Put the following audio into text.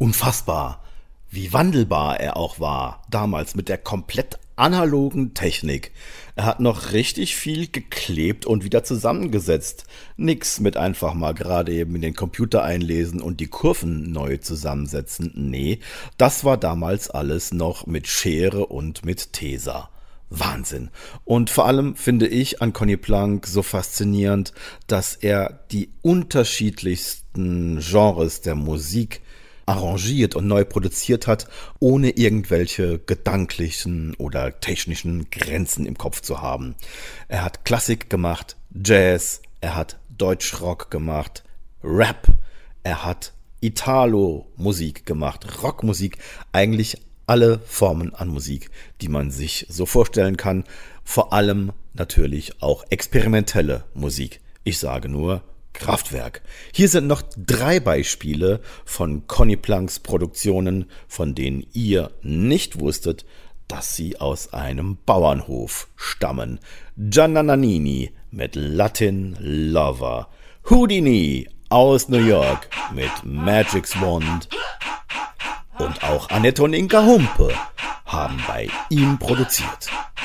Unfassbar, wie wandelbar er auch war, damals mit der komplett analogen Technik. Er hat noch richtig viel geklebt und wieder zusammengesetzt. Nix mit einfach mal gerade eben in den Computer einlesen und die Kurven neu zusammensetzen. Nee, das war damals alles noch mit Schere und mit Tesa. Wahnsinn. Und vor allem finde ich an Conny Plank so faszinierend, dass er die unterschiedlichsten Genres der Musik arrangiert und neu produziert hat, ohne irgendwelche gedanklichen oder technischen Grenzen im Kopf zu haben. Er hat Klassik gemacht, Jazz, er hat Deutschrock gemacht, Rap, er hat Italo-Musik gemacht, Rockmusik, eigentlich alle Formen an Musik, die man sich so vorstellen kann, vor allem natürlich auch experimentelle Musik. Ich sage nur Kraftwerk. Hier sind noch 3 Beispiele von Conny Planks Produktionen, von denen ihr nicht wusstet, dass sie aus einem Bauernhof stammen. Gianna Nannini mit Latin Lover, Houdini aus New York mit Magic's Wand und auch Annette und Inka Humpe haben bei ihm produziert.